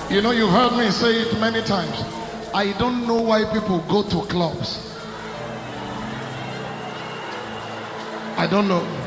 You know, you've heard me say it many times. I don't know why people go to clubs. I don't know.